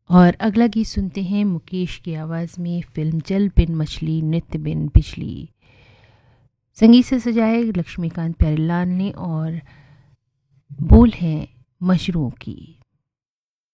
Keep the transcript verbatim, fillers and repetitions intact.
और अगला गीत सुनते हैं मुकेश की आवाज़ में, फिल्म जल बिन मछली नित्य बिन बिजली। संगीत से सजाए लक्ष्मीकांत प्यारेलाल ने और बोल हैं मशरूम की।